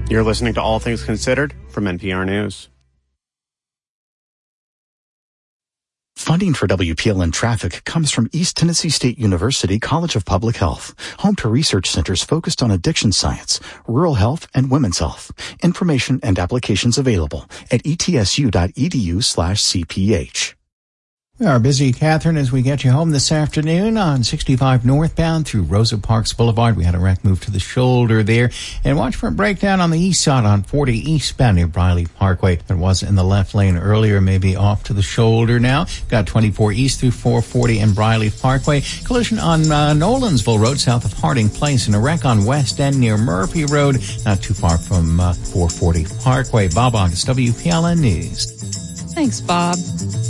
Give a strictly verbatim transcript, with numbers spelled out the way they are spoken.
You're listening to All Things Considered from N P R News. Funding for W P L N Traffic comes from East Tennessee State University College of Public Health, home to research centers focused on addiction science, rural health, and women's health. Information and applications available at etsu.edu slash CPH. We are busy, Catherine, as we get you home this afternoon on sixty-five northbound through Rosa Parks Boulevard. We had a wreck move to the shoulder there. And watch for a breakdown on the east side on forty eastbound near Briley Parkway. There was in the left lane earlier, maybe off to the shoulder now. Got twenty-four east through four forty and Briley Parkway. Collision on uh, Nolansville Road south of Harding Place and a wreck on West End near Murphy Road, not too far from uh, four forty Parkway. Bob August, W P L N News. Thanks, Bob.